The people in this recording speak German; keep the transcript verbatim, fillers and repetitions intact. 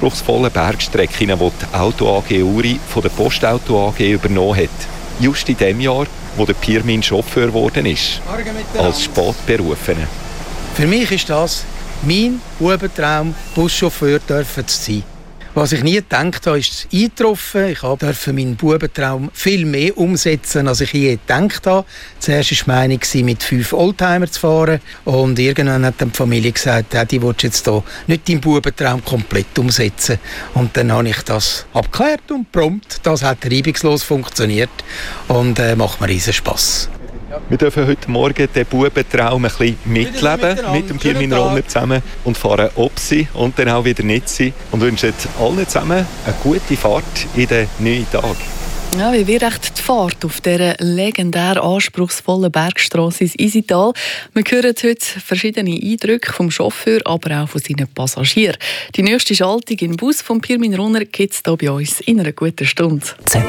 anspruchsvollen Bergstrecken, die die Auto A G Uri von der Postauto A G übernommen hat. Just in dem Jahr, wo der Pirmin Chauffeur geworden ist, als Spätberufener. Für mich ist das mein Bubentraum, Buschauffeur dürfen zu sein. Was ich nie gedacht habe, ist eingetroffen. Ich durfte meinen Bubentraum viel mehr umsetzen, als ich je gedacht habe. Zuerst war meine Meinung, mit fünf Oldtimer zu fahren. Und irgendwann hat dann die Familie gesagt, die willst jetzt hier nicht deinen Bubentraum komplett umsetzen. Und dann habe ich das abgeklärt und prompt, das hat reibungslos funktioniert und äh, macht mir riesen Spass. Wir dürfen heute Morgen den Bubentraum ein bisschen mitleben mit dem Pirmin Ronner zusammen und fahren Opsi und dann auch wieder Nitzi und wünschen allen zusammen eine gute Fahrt in den neuen Tag. Ja, wie wird echt die Fahrt auf dieser legendär anspruchsvollen Bergstrasse ins Isital? Wir hören heute verschiedene Eindrücke vom Chauffeur, aber auch von seinen Passagieren. Die nächste Schaltung im Bus von Pirmin Ronner gibt es hier bei uns in einer guten Stunde.